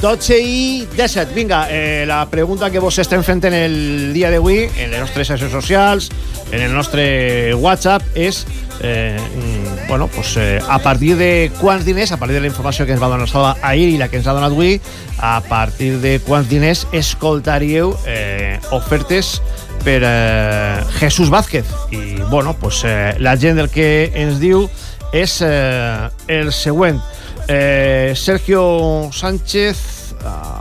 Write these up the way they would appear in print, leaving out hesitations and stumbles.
12:17. Vinga, la pregunta que vos estem fent en el dia d'avui, en les nostres xarxes socials, en el nostre WhatsApp, és a partir de quants diners, a partir de la informació que ens va donar Salva ahir i la que ens ha donat avui, a partir de quants diners escoltaríeu ofertes per Jesús Vázquez. I la gent del que ens diu és el següent. Sergio Sánchez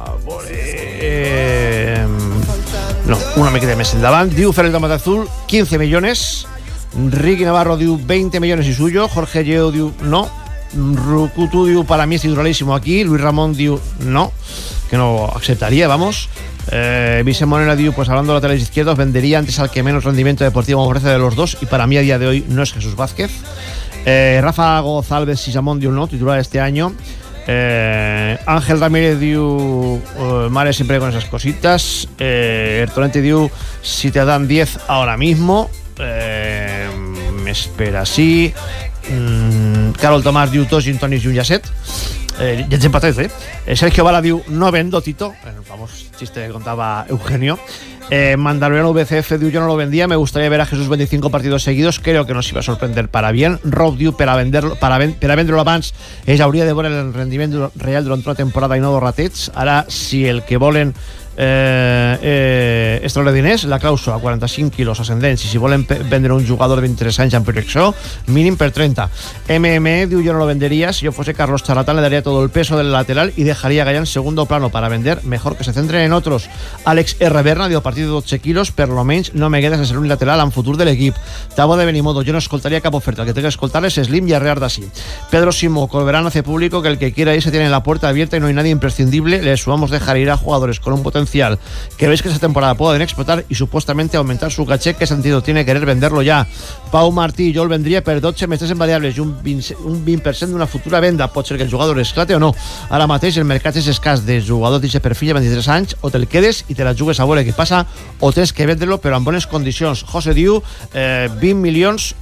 una miqueta més endavant, diu Fer el Tomate Azul 15 millones, Ricky Navarro diu 20 millones y suyo, Jorge Lleo diu no, Rukutu diu para mí es titularísimo aquí, Luis Ramón diu no, que no aceptaría, vamos. Vicente Monera diu, pues hablando de laterales izquierdos, vendería antes al que menos rendimiento deportivo ofrece de los dos, y para mí a día de hoy no es Jesús Vázquez. Rafa González Sisamón diu no, titular este año. Ángel Ramírez diu Mare siempre con esas cositas. Ertorente diu si te dan 10 ahora mismo, me espera así. Carol Tomás diu tots gintonis i un llacet. Ja ens empatat, Sergio Bala diu no vendo Tito, el famós chiste que contaba Eugenio. Mandaloriano VCF diu yo no lo vendía, me gustaría ver a Jesús 25 partidos seguidos, creo que nos iba a sorprender para bien. Rob diu per a vendre-lo abans ells hauria de veure el rendiment real durant una temporada i no dos ratets. Ara, si el que volen extraure diners, la clàusula 45 quilos ascendents, i si volen vendre un jugador de 23 anys amb projecció mínim per 30. MME diu yo no lo vendería, si yo fuese Carlos Charlatán le daría todo el peso del lateral y dejaría a Gallá en segundo plano para vender, mejor que se centren en otros. Alex R. Berna diu a partir de 12 quilos per lo menys no me quedes en ser un lateral en futur de l'equip. Tavo de Benimodo, yo no escoltaría cap oferta, el que tenga que escoltar es Slim y Arrear d'así. Pedro Simo Colverán hace público que el que quiera irse tiene la puerta abierta y no hay nadie imprescindible, le sumamos dejar ir a jugadores con un potencial que veis que esta temporada pueden explotar y supuestamente aumentar su caché. ¿Qué sentido tiene querer venderlo ya? Pau Martí, jo el vendria per 12 metres en variables i un 20% d'una futura venda. Pot ser que el jugador esclate o no. Ara mateix el mercat és escàs de jugador d'aquest perfil de 23 anys, o te'l quedes i te la jugues a veure què passa, o tens que vendre-lo però en bones condicions. José diu 20 milions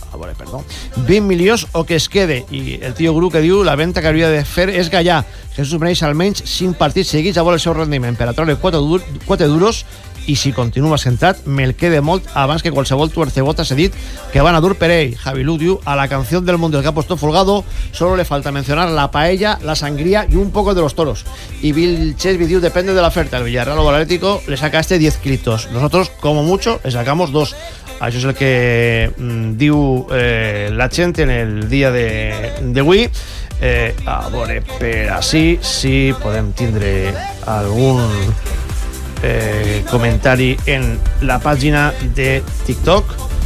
o que es quede, i el tio Gru que diu la venda que hauria de fer és Gallà. Jesús mereix almenys 5 partits seguits a veure el seu rendiment per a treure 4 duros, i si continua centrat me'l quede molt abans que qualsevol tuercebota s'ha dit que van a dur per ell. Javi Lu diu a la canción del mundial que ha puesto Folgado solo le falta mencionar la paella, la sangría y un poco de los toros. Y Bill Chesby diu depende de la oferta, el Villarreal o el Atlético le saca 10 kilitos, nosotros como mucho le sacamos 2. Això és el que diu la gent en el dia d'avui. A veure, per així si podem tindre algun comentari en la pàgina de TikTok.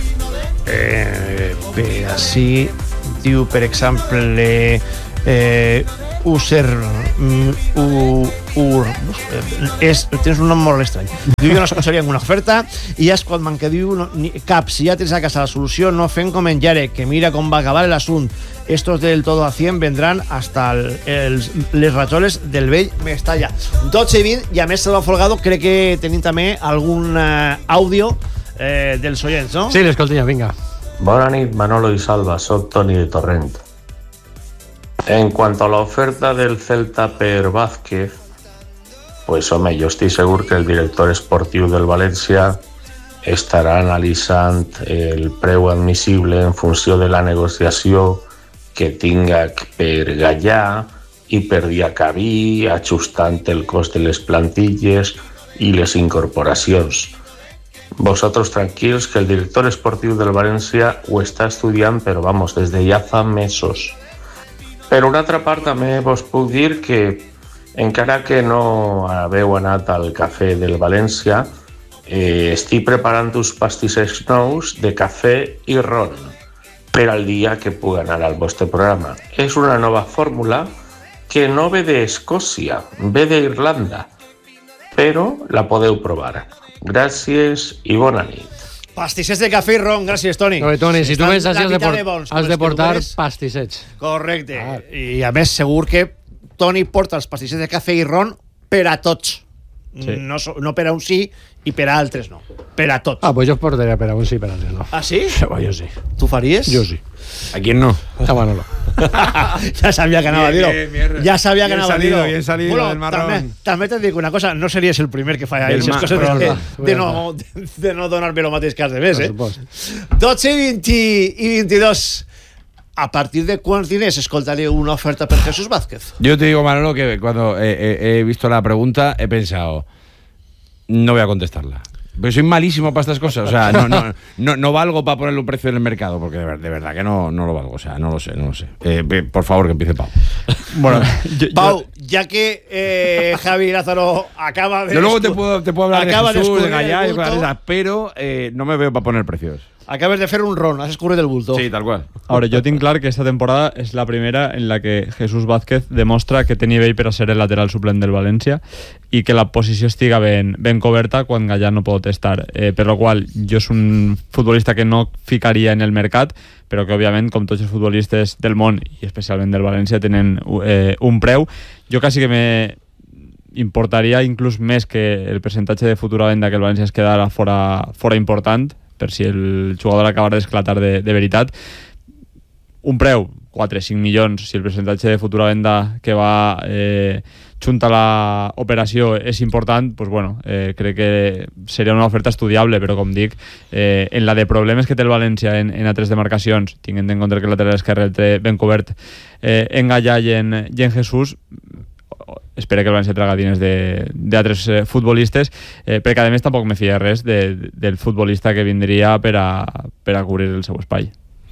Per així diu, per exemple, tens un nom molt estrany. Diu jo no escoltaria una oferta, i és quan man que diu cap, si ja tens a casa la solució no fem com en Jare, que mira com va acabar l'assunt. Estos del todo a 100 vendrán hasta les rajoles del vell Mestalla. 12:20, i a més Salva Folgado crec que tenim també algun àudio dels oients, ¿no? Sí, l'escoltem, vinga. Bona nit, Manolo y Salva, soy Toni de Torrent. En cuanto a la oferta del Celta per Vázquez, pues home, yo estoy seguro que el director esportiu del València estarà analitzant el preu admissible en funció de la negociació que tinga per Gallà i per Diacabí, ajustant el cost de les plantilles i les incorporacions. Vosotros tranquilos que el director esportiu del València ho està estudiant, però vamos, des de ja fa mesos. Per una altra part, també vos puc dir que, encara que no haveu anat al cafè del València, estic preparant uns pastissers nous de cafè i ron per al dia que pugui anar al vostre programa. És una nova fórmula que no ve d'Escòcia, ve d'Irlanda, però la podeu provar. Gràcies i bona nit. Pastissets de cafè i ron, gràcies, Toni. No, Toni, si tu vens així has de portar pastissets. Correcte. I a més, segur que Toni porta els pastissets de cafè i ron per a tots. no per a un sí i per a altres no, per a tots. Pues jo portaria per a un sí, per a altres no. Ah, sí? Jo sí. Tu faries? Jo sí. ¿A quién no? A Manolo. Ya sabía que anava a dir-ho. Ya sabía que anava a dir-ho. Bien salido del marrón. També t'he dit una cosa, no series el primer que fa aquestes coses de no donar-me el mateix que has de més, 12 i 22. ¿A partir de cuántos diners escoltaría una oferta por Jesús Vázquez? Yo te digo, Manolo, que cuando he visto la pregunta he pensado, no voy a contestarla. Pero soy malísimo para estas cosas. O sea, no valgo para ponerle un precio en el mercado, porque de verdad que no lo valgo. O sea, no lo sé. Por favor, que empiece Pau. Bueno, Pau, ya que Javi Lázaro acaba de... Yo luego te puedo hablar de Jesús, de Gallá y cosas esas, pero no me veo para poner precios. Acabes de fer un ron, has escurrit del bulto. Sí, tal qual. Ahora, yo tinc clar que esta temporada és la primera en la que Jesús Vázquez demostra que té nivell per a ser el lateral suplent del València i que la posició estiga ben coberta quan Gallà no pot estar. Per lo qual, jo és un futbolista que no ficaria en el mercat, però que, òbviament, com tots els futbolistes del món, i especialment del València, tenen un preu. Jo quasi que importaria inclús més que el percentatge de futura venda que el València es quedara fora important, per si el jugador acaba d'esclatar de veritat. Un preu, 4-5 milions, si el percentatge de futura venda que va junta la operació és important, pues bueno, crec que seria una oferta estudiable, però com dic, en la de problemes que té el València en altres demarcacions, tinguent en compte que el lateral esquerre el té ben cobert en Gallà i en Jesús, espero que el València traga diners d'altres futbolistes, perquè a més tampoc me fia res del futbolista que vindria per a cobrir el seu espai.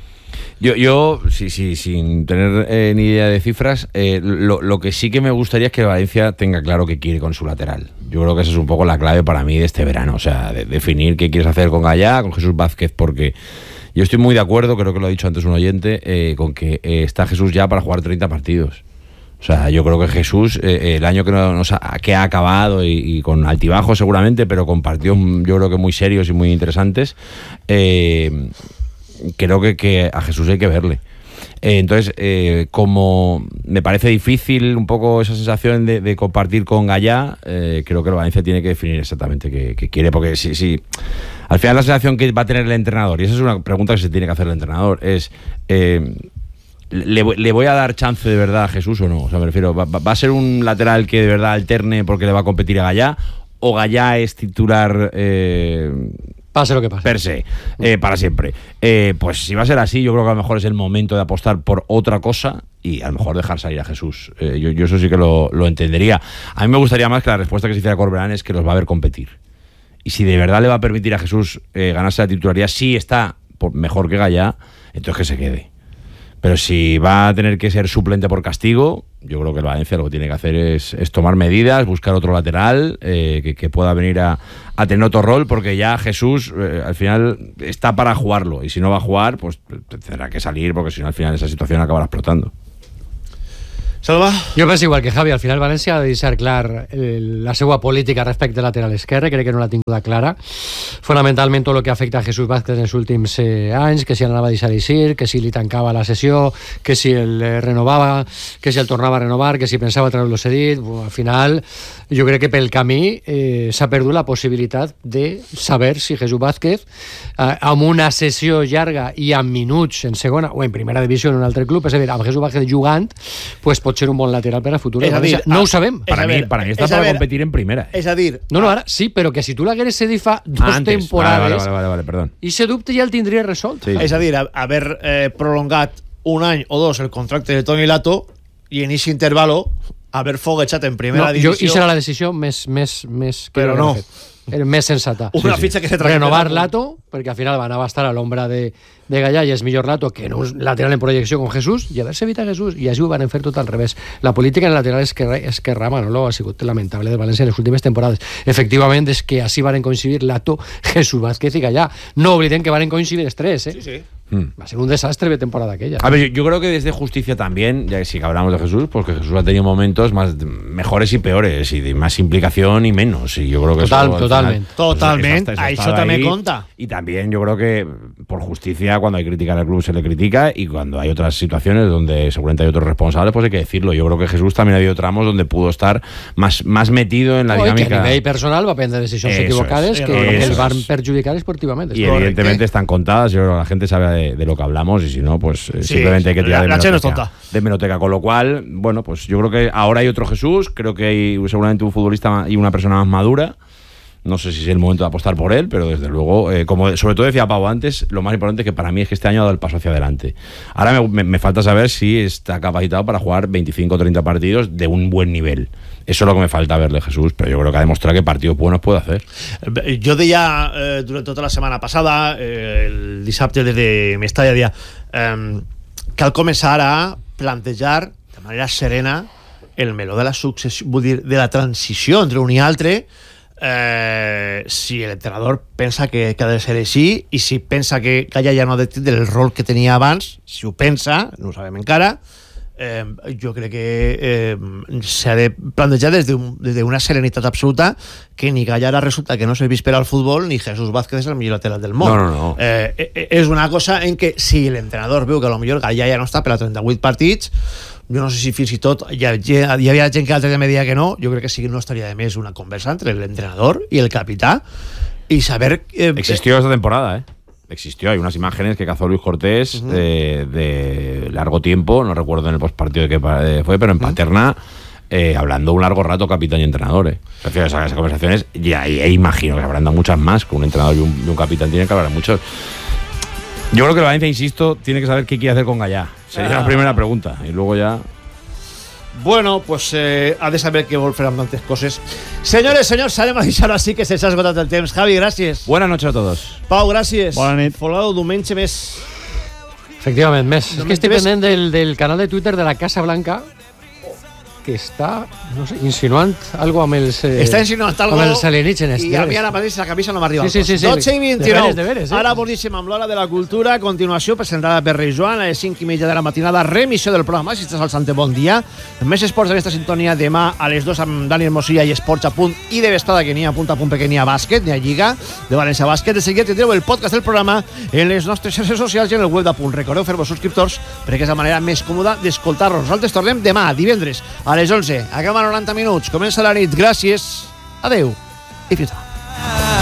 Yo sí, sin tener ni idea de cifras, lo que sí que me gustaría es que Valencia tenga claro qué quiere con su lateral. Yo creo que esa es un poco la clave para mí de este verano, o sea, de definir qué quieres hacer con Gallá, con Jesús Vázquez, porque yo estoy muy de acuerdo, creo que lo ha dicho antes un oyente, con que está Jesús ya para jugar 30 partidos. O sea, yo creo que Jesús, el año que ha acabado y con altibajos seguramente, pero con partidos yo creo que muy serios y muy interesantes, creo que a Jesús hay que verle. Entonces, como me parece difícil un poco esa sensación de compartir con Gallá, creo que el Valencia tiene que definir exactamente qué quiere, porque si al final la sensación que va a tener el entrenador, y esa es una pregunta que se tiene que hacer el entrenador, es... ¿Le voy a dar chance de verdad a Jesús o no? O sea, me refiero, ¿va a ser un lateral que de verdad alterne porque le va a competir a Gallá? ¿O Gallá es titular pase lo que pase per se, para siempre? Pues si va a ser así, yo creo que a lo mejor es el momento de apostar por otra cosa y a lo mejor dejar salir a Jesús. Yo eso sí que lo entendería. A mí me gustaría más que la respuesta que se hiciera Corberán es que los va a ver competir. Y si de verdad le va a permitir a Jesús ganarse la titularidad, si está mejor que Gallá, entonces que se quede. Pero si va a tener que ser suplente por castigo, yo creo que el Valencia lo que tiene que hacer es tomar medidas, buscar otro lateral que pueda venir a tener otro rol, porque ya Jesús al final está para jugarlo, y si no va a jugar, pues tendrá que salir, porque si no al final esa situación acabará explotando. Salva? Jo penso igual que Javi, al final València ha de deixar clar la seva política respecte al lateral esquerre, crec que no l'ha tinguda clara, fonamentalment tot el que afecta a Jesús Vázquez en els últims anys, que si anava a deixar eixir, que si li tancava la sessió, que si el renovava, que si el tornava a renovar, que si pensava treure-lo cedit. Al final jo crec que pel camí s'ha perdut la possibilitat de saber si Jesús Vázquez amb una sessió llarga i amb minuts en segona o en primera divisió en un altre club, és a dir, amb Jesús Vázquez jugant, pues pot ser un bon lateral per a futur. No ho sabem. Para mí está para competir en primera. És a dir... No, ara sí, però que si tu l'hagueres cedit fa dos temporades, vale, perdón. I ese dubte ja el tindries resolt. Sí. És a dir, haver prolongat un any o dos el contracte de Toni Lato i en aquest intervalo haver foguejat en primera divisió... I serà la decisió més però no. Més sensata. Una fitxa que se renovar Lato, perquè al final van a estar a l'ombra de Gallà i és millor Lato que no un lateral en projecció con Jesús, i haver-se evitat Jesús, i així ho van fer tot al revés. La política en el lateral esquerra, Manolo, ha sigut lamentable de València en les últimes temporades. Efectivament, és que així van coincidir Lato, Jesús Vázquez i Gallà. No oblidem que van coincidir els tres, Sí. Va a ser un desastre de temporada aquella. A ver, yo creo que desde justicia también, ya que sí que hablamos de Jesús, porque Jesús ha tenido momentos mejores y peores, y de más implicación y menos. Y yo creo que totalmente. Totalmente. Eso también cuenta. Y también yo creo que por justicia, cuando hay que criticar al club se le critica, y cuando hay otras situaciones donde seguramente hay otros responsables, pues hay que decirlo. Yo creo que Jesús también ha habido tramos donde pudo estar más metido en la dinámica. Que a nivell personal va prendre decisions equivocades que el van perjudicar esportivamente. Y evidentemente están contadas. Yo creo que la gente sabe de lo que hablamos, y si no, pues simplemente hay que tirar de hemeroteca. Con lo cual, bueno, pues yo creo que ahora hay otro Jesús. Creo que hay seguramente un futbolista y una persona más madura. No sé si es el momento de apostar por él, pero desde luego, como sobre todo decía Pau antes, lo más importante que para mí es que este año ha dado el paso hacia adelante. Ahora me falta saber si está capacitado para jugar 25 o 30 partidos de un buen nivel. Eso es lo que me falta verle, Jesús, pero yo creo que ha demostrado que partidos buenos puede hacer. Jo deia durant tota la setmana passada, el dissabte des de Mestalla, deia cal començar a plantejar de manera serena el meló de la successió, vull dir, de la transició entre un i altre. Si l'entrenador pensa que ha de ser així, i si pensa que Gaya ja no ha de tindre el rol que tenia abans, si ho pensa, no ho sabem encara, jo crec que s'ha de plantejar des d'una serenitat absoluta, que ni Gaya ara resulta que no serveix per al futbol, ni Jesús Vázquez és el millor lateral del món. No. És una cosa en què si l'entrenador veu que potser Gaya ja no està per a 38 partits, jo no sé si fins i tot hi havia gent que altre dia me deia que no. Jo crec que sí que no estaria de més una conversa entre l'entrenador y el capitán y saber... Existió esta temporada, Existió, hay unas imágenes que cazó Luis Cortés de largo tiempo, no recuerdo en el postpartido de qué fue, pero en Paterna, hablando un largo rato capitán y entrenador. Prefiero esas conversaciones, y ahí imagino que habrán dado muchas más, con un entrenador y un capitán tienen que hablar muchos. Yo creo que el Valencia, insisto, tiene que saber qué quiere hacer con Gallá. Sería la primera pregunta. Y luego ya... Bueno, pues ha de saber que vol fer amb tantes coses. Senyores, senyors, s'ha de deixar-ho així, que se'ls ha esgotat el temps. Javi, gràcies. Buenas noches a todos. Pau, gràcies. Bona nit. Folgado, diumenge més. Efectivament, més. És que estic pendent del canal de Twitter de la Casa Blanca, que està, no sé, insinuant algo amb els... Està insinuant algo amb els alienígenes. I a mi ara mateix la camisa no m'arriba. Sí. 12 i 29. Deberes, Ara vos deixem amb l'hora de la cultura. A continuació, presentada per Rei Joan a les 5:30 de la matinada. Remissió del programa, si estàs al Sant Bon Dia. Més esports d'aquesta sintonia demà a les 2 amb Daniel Mosilla i Esports a punt. I de vesprada que n'hi ha punt a punt perquè n'hi ha bàsquet, n'hi ha Lliga de València Bàsquet. De seguida tindreu el podcast del programa en les nostres xarxes socials i en el web d'Apunt. Recordeu fer-vos subscriptors perquè és la manera més còmoda d'escoltar-nos. Nosaltres tornem demà, divendres, a les 11. Acabem a 90 minuts. Comença la nit. Gràcies. Adeu. I fins ara.